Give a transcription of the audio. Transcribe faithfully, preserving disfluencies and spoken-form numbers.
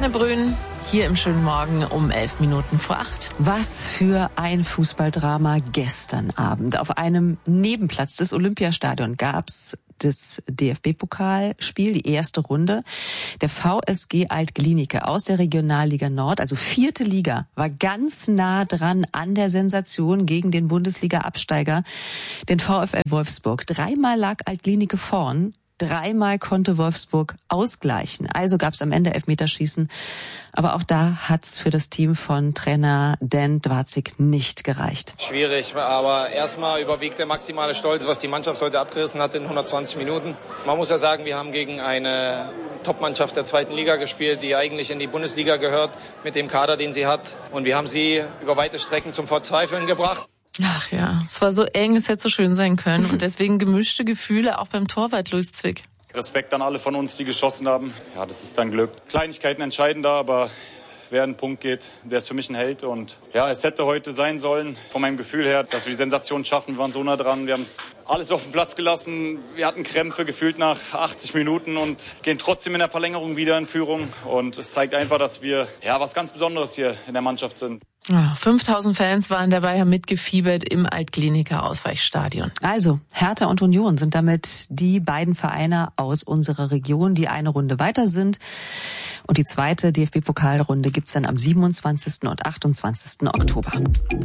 Anne Brün hier im schönen Morgen um elf Minuten vor acht. Was für ein Fußballdrama gestern Abend. Auf einem Nebenplatz des Olympiastadions gab's das D F B-Pokalspiel, die erste Runde. Der V S G Alt-Glienicke aus der Regionalliga Nord, also vierte Liga, war ganz nah dran an der Sensation gegen den Bundesliga-Absteiger, den VfL Wolfsburg. Dreimal lag Alt-Glienicke vorn. Dreimal konnte Wolfsburg ausgleichen. Also gab es am Ende Elfmeterschießen. Aber auch da hat's für das Team von Trainer Dan Dwarzig nicht gereicht. Schwierig, aber erstmal überwiegt der maximale Stolz, was die Mannschaft heute abgerissen hat in hundertzwanzig Minuten. Man muss ja sagen, wir haben gegen eine Top-Mannschaft der zweiten Liga gespielt, die eigentlich in die Bundesliga gehört, mit dem Kader, den sie hat. Und wir haben sie über weite Strecken zum Verzweifeln gebracht. Ach ja, es war so eng, es hätte so schön sein können. Und deswegen gemischte Gefühle auch beim Torwart Luis Zwick. Respekt an alle von uns, die geschossen haben. Ja, das ist dann Glück. Kleinigkeiten entscheiden da, aber wer einen Punkt geht, der ist für mich ein Held. Und ja, es hätte heute sein sollen, von meinem Gefühl her, dass wir die Sensation schaffen. Wir waren so nah dran, wir haben es alles auf den Platz gelassen. Wir hatten Krämpfe gefühlt nach achtzig Minuten und gehen trotzdem in der Verlängerung wieder in Führung. Und es zeigt einfach, dass wir ja was ganz Besonderes hier in der Mannschaft sind. Ja, fünftausend Fans waren dabei, haben mitgefiebert im Alt-Glienicke Ausweichstadion. Also, Hertha und Union sind damit die beiden Vereine aus unserer Region, die eine Runde weiter sind. Und die zweite D F B-Pokalrunde gibt's dann am siebenundzwanzigsten und achtundzwanzigsten Oktober.